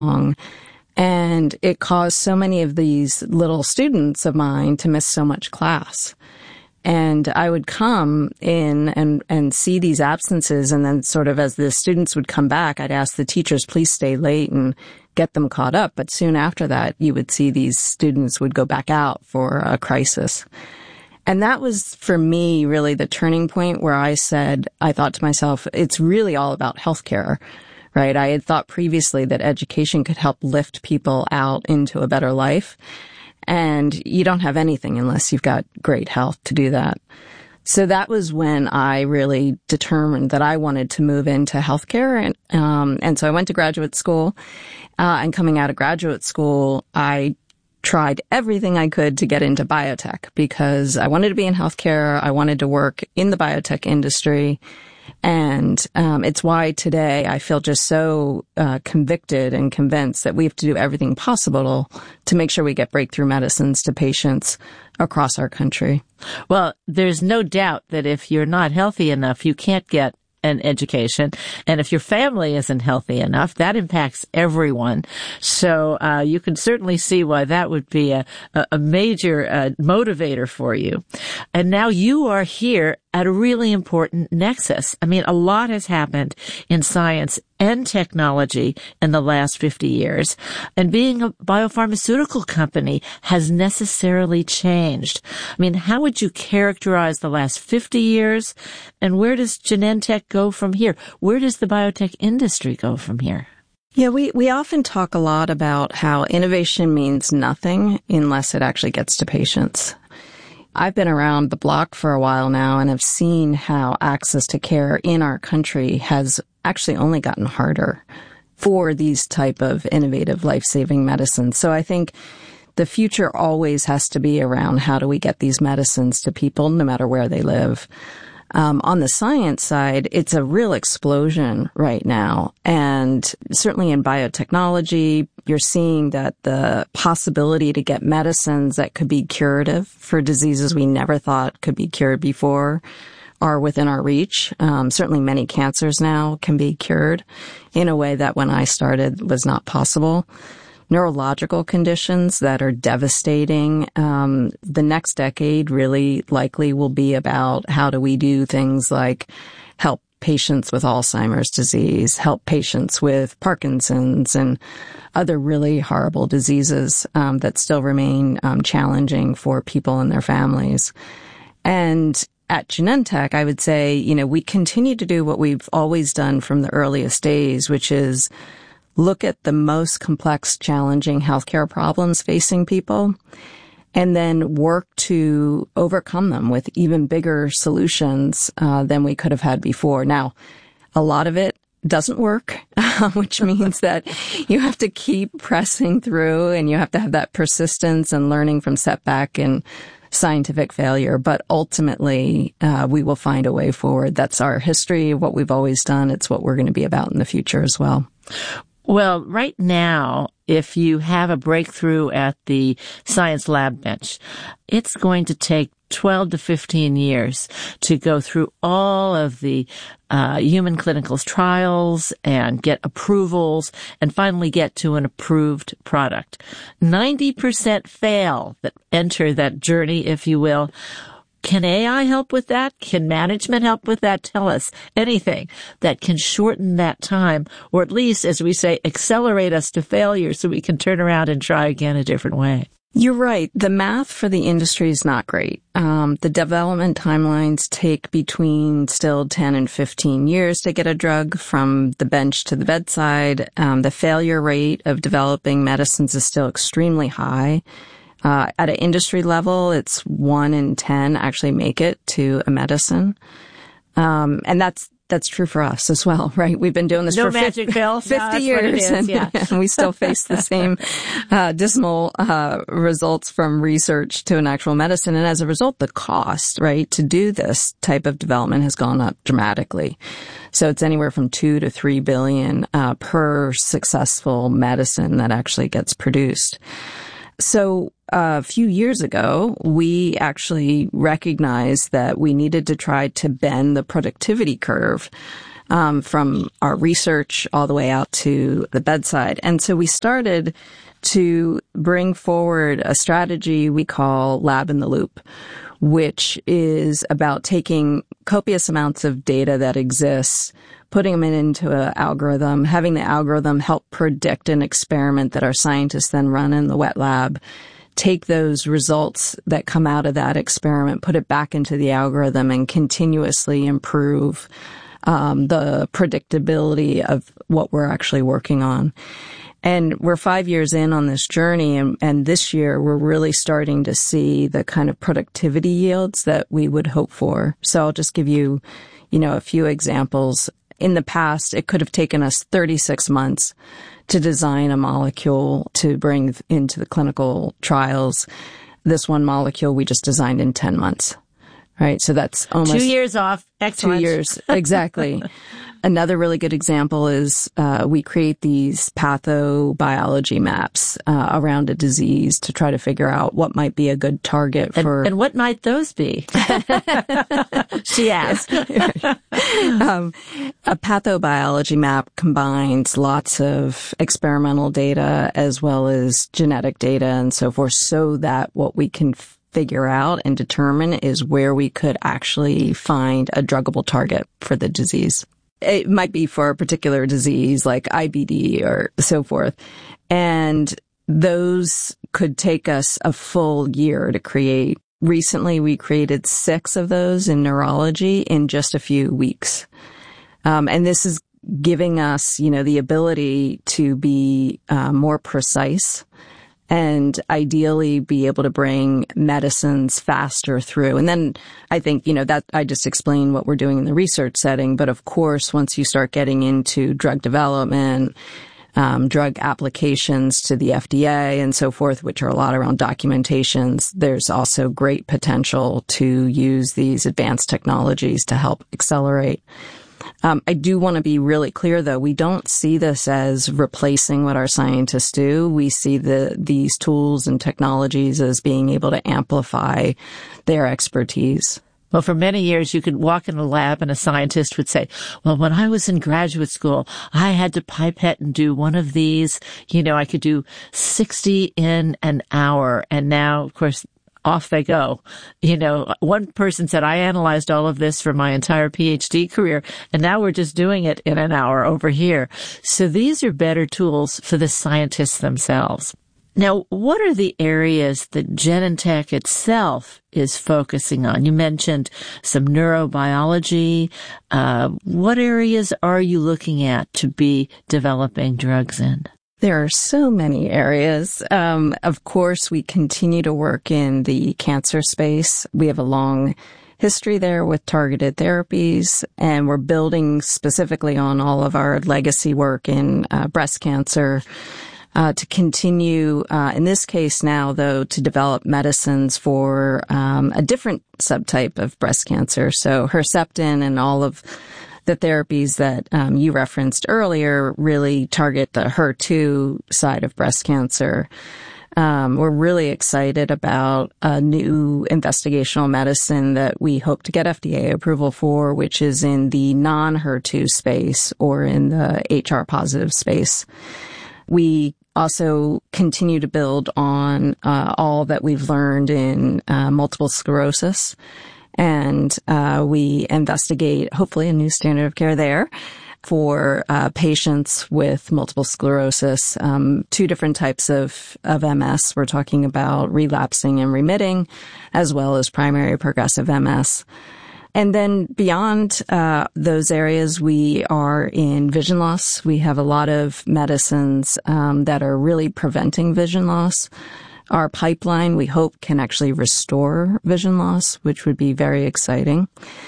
And it caused so many of these little students of mine to miss so much class. And I would come in and see these absences. And then sort of as the students would come back, I'd ask the teachers, please stay late and get them caught up. But soon after that, you would see these students would go back out for a crisis. And that was, for me, really the turning point where I thought to myself, it's really all about healthcare, right? I had thought previously that education could help lift people out into a better life. And you don't have anything unless you've got great health to do that. So that was when I really determined that I wanted to move into healthcare. And so I went to graduate school. And coming out of graduate school, I tried everything I could to get into biotech because I wanted to be in healthcare. I wanted to work in the biotech industry. And it's why today I feel just so convicted and convinced that we have to do everything possible to make sure we get breakthrough medicines to patients across our country. Well, there's no doubt that if you're not healthy enough, you can't get an education. And if your family isn't healthy enough, that impacts everyone. So you can certainly see why that would be a major motivator for you. And now you are here at a really important nexus. I mean, a lot has happened in science and technology in the last 50 years. And being a biopharmaceutical company has necessarily changed. I mean, how would you characterize the last 50 years? And where does Genentech go from here? Where does the biotech industry go from here? Yeah, we often talk a lot about how innovation means nothing unless it actually gets to patients. I've been around the block for a while now and have seen how access to care in our country has actually only gotten harder for these type of innovative life-saving medicines. So I think the future always has to be around how do we get these medicines to people no matter where they live. On the science side, it's a real explosion right now. And certainly in biotechnology, you're seeing that the possibility to get medicines that could be curative for diseases we never thought could be cured before are within our reach. Certainly many cancers now can be cured in a way that when I started was not possible. Neurological conditions that are devastating. The next decade really likely will be about how do we do things like help patients with Alzheimer's disease, help patients with Parkinson's and other really horrible diseases that still remain challenging for people and their families. And at Genentech, I would say, we continue to do what we've always done from the earliest days, which is look at the most complex, challenging healthcare problems facing people, and then work to overcome them with even bigger solutions than we could have had before. Now, a lot of it doesn't work, which means that you have to keep pressing through and you have to have that persistence and learning from setback and scientific failure. But ultimately, we will find a way forward. That's our history, what we've always done. It's what we're going to be about in the future as well. Well, right now, if you have a breakthrough at the science lab bench, it's going to take 12 to 15 years to go through all of the human clinical trials and get approvals and finally get to an approved product. 90% fail that enter that journey, if you will. Can AI help with that? Can management help with that? Tell us anything that can shorten that time, or at least, as we say, accelerate us to failure so we can turn around and try again a different way. You're right. The math for the industry is not great. The development timelines take between still 10 and 15 years to get a drug from the bench to the bedside. The failure rate of developing medicines is still extremely high. At an industry level, it's 1 in 10 actually make it to a medicine. And that's true for us as well, right? We've been doing this for 50 years, and we still face the same dismal results from research to an actual medicine. And as a result, the cost, right, to do this type of development has gone up dramatically. So it's anywhere from 2 to 3 billion per successful medicine that actually gets produced. So a few years ago, we actually recognized that we needed to try to bend the productivity curve from our research all the way out to the bedside. And so we started to bring forward a strategy we call Lab in the Loop, which is about taking copious amounts of data that exists, putting them into an algorithm, having the algorithm help predict an experiment that our scientists then run in the wet lab, take those results that come out of that experiment, put it back into the algorithm, and continuously improve the predictability of what we're actually working on. And we're 5 years in on this journey, and this year we're really starting to see the kind of productivity yields that we would hope for. So I'll just give you, a few examples. In the past, it could have taken us 36 months to design a molecule to bring into the clinical trials. This one molecule we just designed in 10 months, right? So that's almost 2 years off. Excellent. 2 years, exactly. Another really good example is we create these pathobiology maps around a disease to try to figure out what might be a good target for. And what might those be? She asked. A pathobiology map combines lots of experimental data as well as genetic data and so forth, so that what we can figure out and determine is where we could actually find a druggable target for the disease. It might be for a particular disease like IBD or so forth. And those could take us a full year to create. Recently, we created 6 of those in neurology in just a few weeks. And this is giving us, the ability to be more precise and ideally be able to bring medicines faster through. And then I think, that I just explained what we're doing in the research setting. But of course, once you start getting into drug development, drug applications to the FDA and so forth, which are a lot around documentations, there's also great potential to use these advanced technologies to help accelerate. I do want to be really clear, though. We don't see this as replacing what our scientists do. We see these tools and technologies as being able to amplify their expertise. Well, for many years, you could walk in a lab and a scientist would say, well, when I was in graduate school, I had to pipette and do one of these. I could do 60 in an hour. And now, of course, off they go. One person said, I analyzed all of this for my entire PhD career, and now we're just doing it in an hour over here. So these are better tools for the scientists themselves. Now, what are the areas that Genentech itself is focusing on? You mentioned some neurobiology. What areas are you looking at to be developing drugs in? There are so many areas. Of course, we continue to work in the cancer space. We have a long history there with targeted therapies, and we're building specifically on all of our legacy work in breast cancer to continue, in this case now, though, to develop medicines for a different subtype of breast cancer. So Herceptin and all of the therapies that you referenced earlier really target the HER2 side of breast cancer. We're really excited about a new investigational medicine that we hope to get FDA approval for, which is in the non-HER2 space or in the HR positive space. We also continue to build on all that we've learned in multiple sclerosis. And we investigate, hopefully, a new standard of care there for patients with multiple sclerosis, 2 different types of MS. We're talking about relapsing and remitting, as well as primary progressive MS. And then beyond those areas, we are in vision loss. We have a lot of medicines that are really preventing vision loss. Our pipeline, we hope, can actually restore vision loss, which would be very exciting.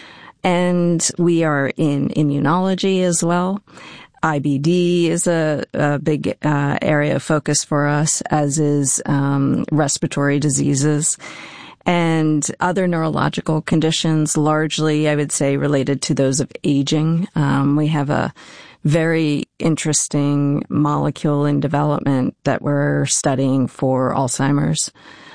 And we are in immunology as well. IBD is a big area of focus for us, as is respiratory diseases and other neurological conditions, largely, I would say, related to those of aging. We have a very interesting molecule in development that we're studying for Alzheimer's.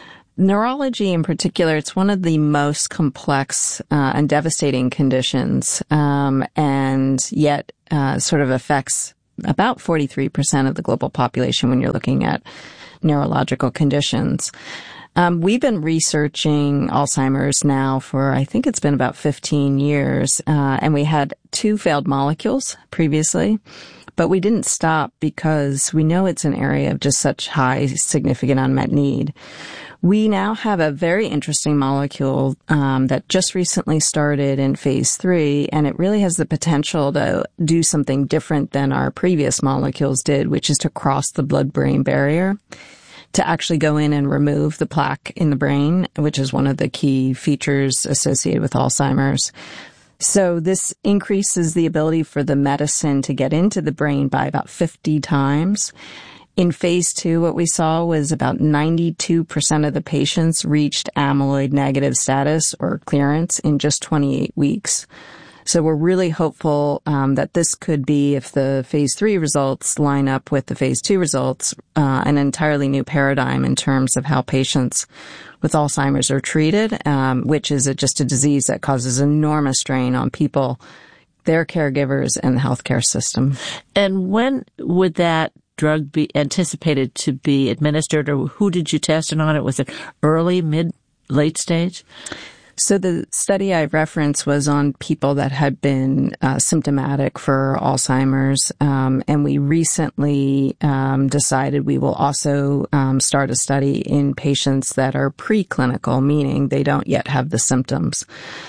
Neurology in particular, it's one of the most complex and devastating conditions, and yet sort of affects about 43% of the global population when you're looking at neurological conditions. We've been researching Alzheimer's now for, I think it's been about 15 years, and we had 2 failed molecules previously, but we didn't stop because we know it's an area of just such high, significant unmet need. We now have a very interesting molecule that just recently started in phase 3, and it really has the potential to do something different than our previous molecules did, which is to cross the blood-brain barrier, to actually go in and remove the plaque in the brain, which is one of the key features associated with Alzheimer's. So this increases the ability for the medicine to get into the brain by about 50 times. In phase 2, what we saw was about 92% of the patients reached amyloid negative status or clearance in just 28 weeks. So we're really hopeful that this could be, if the phase 3 results line up with the phase 2 results, an entirely new paradigm in terms of how patients with Alzheimer's are treated, which is just a disease that causes enormous strain on people, their caregivers, and the healthcare system. And when would that drug be anticipated to be administered, or who did you test it on? Was it early, mid, late stage? So the study I referenced was on people that had been symptomatic for Alzheimer's, and we recently decided we will also start a study in patients that are preclinical, meaning they don't yet have the symptoms.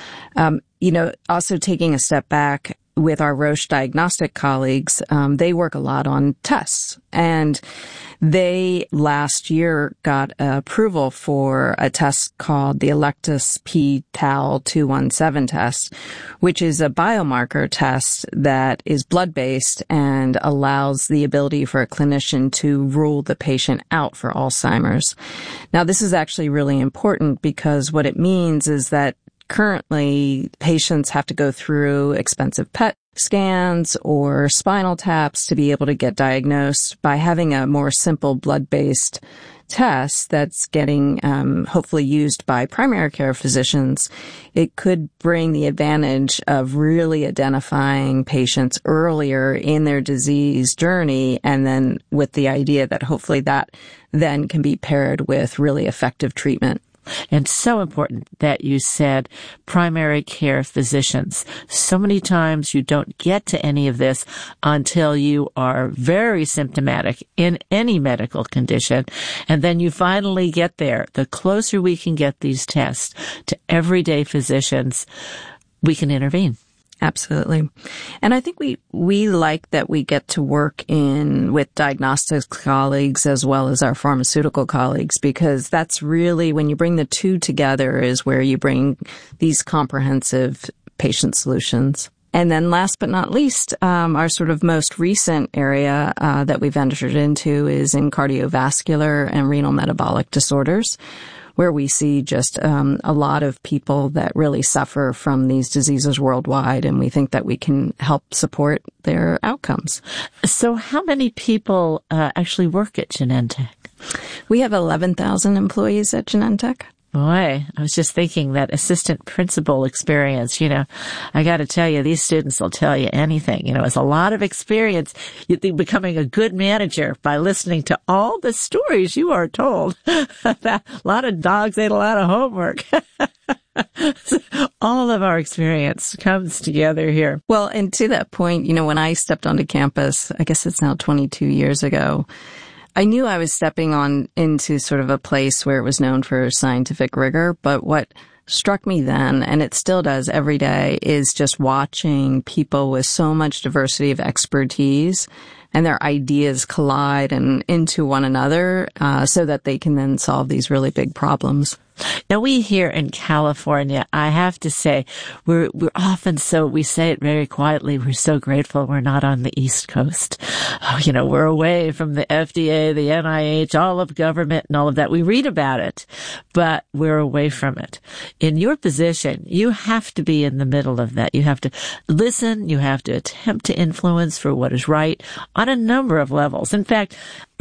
Also taking a step back, with our Roche diagnostic colleagues, they work a lot on tests. And they last year got approval for a test called the Electus p-tau217 test, which is a biomarker test that is blood-based and allows the ability for a clinician to rule the patient out for Alzheimer's. Now, this is actually really important because what it means is that currently, patients have to go through expensive PET scans or spinal taps to be able to get diagnosed. By having a more simple blood-based test that's getting hopefully used by primary care physicians, it could bring the advantage of really identifying patients earlier in their disease journey, and then with the idea that hopefully that then can be paired with really effective treatment. And so important that you said primary care physicians. So many times you don't get to any of this until you are very symptomatic in any medical condition. And then you finally get there. The closer we can get these tests to everyday physicians, we can intervene. Absolutely. And I think we like that we get to work with diagnostics colleagues as well as our pharmaceutical colleagues, because that's really, when you bring the two together, is where you bring these comprehensive patient solutions. And then last but not least, our sort of most recent area that we've entered into is in cardiovascular and renal metabolic disorders, where we see just a lot of people that really suffer from these diseases worldwide, and we think that we can help support their outcomes. So how many people actually work at Genentech? We have 11,000 employees at Genentech. Boy, I was just thinking that assistant principal experience, I got to tell you, these students will tell you anything. It's a lot of experience. You think becoming a good manager by listening to all the stories you are told. A lot of dogs ate a lot of homework. All of our experience comes together here. Well, and to that point, when I stepped onto campus, I guess it's now 22 years ago, I knew I was stepping on into sort of a place where it was known for scientific rigor, but what struck me then, and it still does every day, is just watching people with so much diversity of expertise and their ideas collide and into one another so that they can then solve these really big problems. Now, we here in California, I have to say, we're often we say it very quietly, we're so grateful we're not on the East Coast. We're away from the FDA, the NIH, all of government and all of that. We read about it, but we're away from it. In your position, you have to be in the middle of that. You have to listen, you have to attempt to influence for what is right on a number of levels. In fact,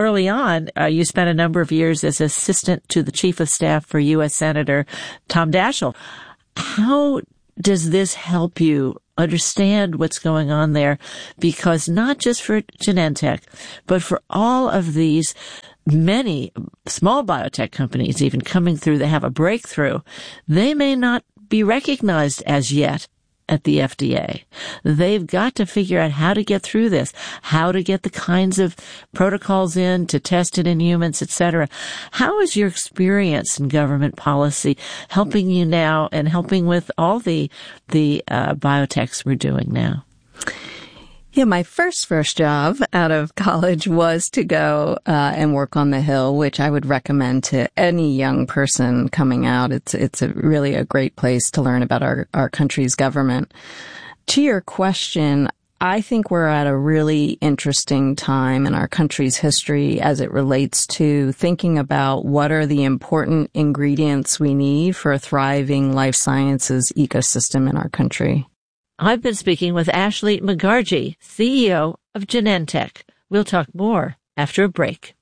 early on, you spent a number of years as assistant to the chief of staff for U.S. Senator Tom Daschle. How does this help you understand what's going on there? Because not just for Genentech, but for all of these many small biotech companies even coming through, they have a breakthrough. They may not be recognized as yet at the FDA. They've got to figure out how to get through this, how to get the kinds of protocols in to test it in humans, etc. How is your experience in government policy helping you now and helping with all the biotechs we're doing now? Yeah, my first job out of college was to go and work on the Hill, which I would recommend to any young person coming out. It's really a great place to learn about our country's government. To your question, I think we're at a really interesting time in our country's history as it relates to thinking about what are the important ingredients we need for a thriving life sciences ecosystem in our country. I've been speaking with Ashley McGargy, CEO of Genentech. We'll talk more after a break.